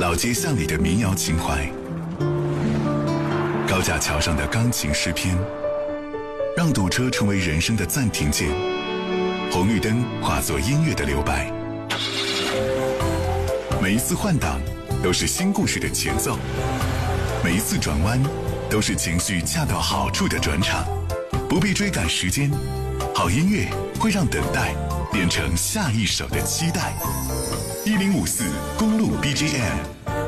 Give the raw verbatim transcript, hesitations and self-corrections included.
老街巷里的民谣情怀，高架桥上的钢琴诗篇，让堵车成为人生的暂停键，红绿灯化作音乐的留白。每一次换挡都是新故事的前奏，每一次转弯都是情绪恰到好处的转场。不必追赶时间，好音乐会让等待变成下一首的期待。一零五四公路 B G M。